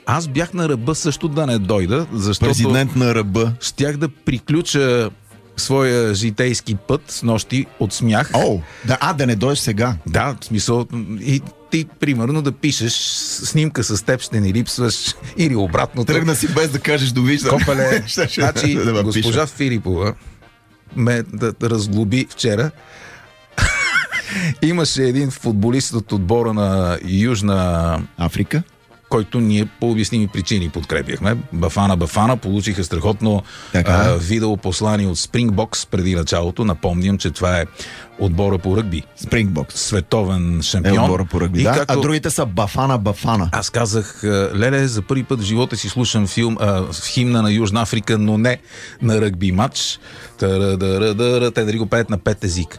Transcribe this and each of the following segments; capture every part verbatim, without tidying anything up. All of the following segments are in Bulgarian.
Аз бях на ръба също да не дойда, защото Президент на ръба. щях да приключа своя житейски път с нощи от смях. О, да, а, да не дойдеш сега. Да, в смисъл, и ти, примерно, да пишеш снимка с теб, ще ни липсваш, или обратното. Тръгна си без да кажеш довиждане. Копеле, Щеше значи, да ме госпожа пише. Филипова ме да, да разглоби вчера. Имаше един футболист от отбора на Южна Африка? който ние по обясними причини подкрепяхме. Бафана Бафана получиха страхотно а, видеопослание от Springboks преди началото. Напомням, че това е отбора по ръгби. Springboks. Световен Е шампион. отбора по ръгби, И да. както... А другите са Бафана Бафана. Аз казах, леле, за първи път в живота си слушам филм, а, в химна на Южна Африка, но не на ръгби матч. Та-ра-да-ра-да-ра, те дали го пеят на пет език.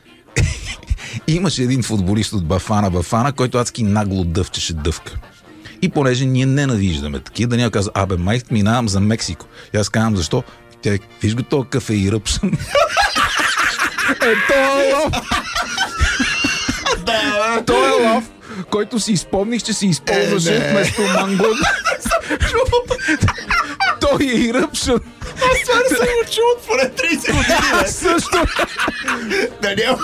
Имаше един футболист от Бафана Бафана, който адски нагло дъвчеше дъвка. И понеже ние ненавиждаме такива, да няма казва, абе, май минавам за Мексико. И аз казвам, защо? Тя, виж го този кафе и ръпшън. Е, той е лав. Той е лав, който си изпомних, че си използваше е, вместо манго. Той е и ръпшън. Аз това не съм го чул от поне трийсет години. Аз също. Даниел.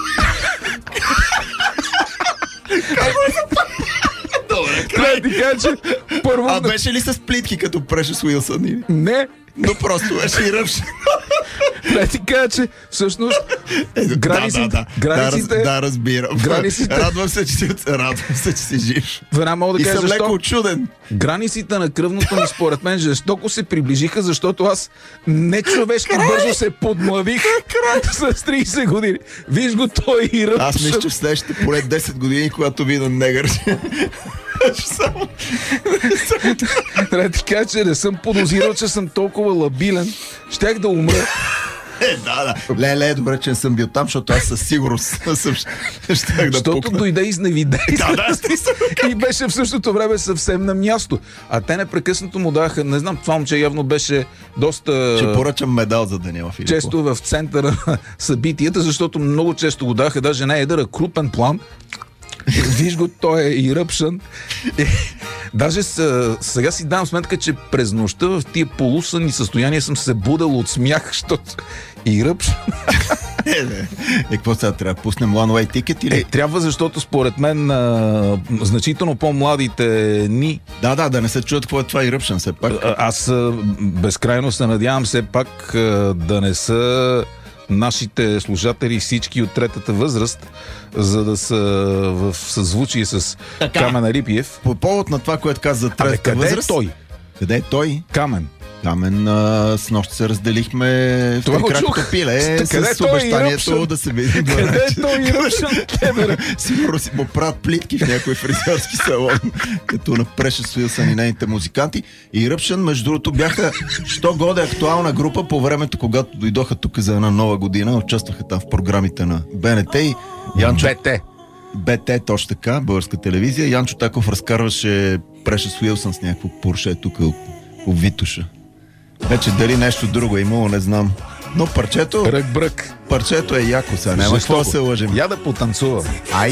Как го запомня? Добре, край. Трябва да ти кажа, че първо... А беше ли с плитки, като Прешъс Уилсън? Или? Не. Но просто беше и ръпшен. Трябва да ти кажа, че всъщност границите... Да, да, да. границите Да, да, разбирам. Границите... Радвам се, че си, радвам се, че си жив. Веднага мога да И кажа съм защо. леко очуден. Границите на кръвното ми, според мен, жестоко се приближиха, защото аз нечовешки бързо се подмлавих с трийсет години. Виж го, той и ръпшън. Аз мисля, че в следващите поне десет години, когато видя негър, само... Трябва да ти кажа, че не съм подозирал, че съм толкова лабилен. Щях да умра. Е, да, да. Ле-ле, добре, че не съм бил там, защото аз със сигурност съм щях да Защото пукна. дойде изневидей. Да, да, естествено. И беше в същото време съвсем на място. А те непрекъснато му даха, не знам, това момче явно беше доста... Ще поръчам медал за Даниела Филипов. Често в центъра на събитията, защото много често го даха, даже не е едъра, крупен план. Виж го, той е и ръпшън. Даже с, сега си давам сметка, че през нощта в тия полусънни състояния съм се будал от смях, защото и ръпшън. Е, не. Е, какво сега трябва да пуснем One Way Ticket или? Е, трябва, защото според мен а, значително по-младите ни... Да, да, да не се чуят какво е това и ръпшън все пак. А, аз а, безкрайно се надявам все пак а, да не са нашите слушатели всички от третата възраст, за да са в съзвучие с Така. Камен Арипиев. По повод на това, което каза за Абе, третата къде възраст... е той? Къде е той? Камен. Камен, а, с нощ се разделихме в Това го Трикракото чух. пиле Къде е с той и обещанието ръпшън? да се видим. Къде е той и ръпшън? Сигурно си му правят плитки в някой фризерски салон, като на Прешъс Уилсън и нейните музиканти. И Ръпшън, между другото, бяха що годе актуална група по времето, когато дойдоха тук за една нова година. Участваха там в програмите на БНТ и Янчо... БТ. БТ, точно така, българска телевизия. Янчо Таков разкарваше Прешъс Уилсън с някакво Порше тук от, от Витуша. Вече дали нещо друго е имало, не знам. Но парчето... Рък-брък. Парчето е яко, сега няма какво да се лъжим. Я да потанцувам. Ай,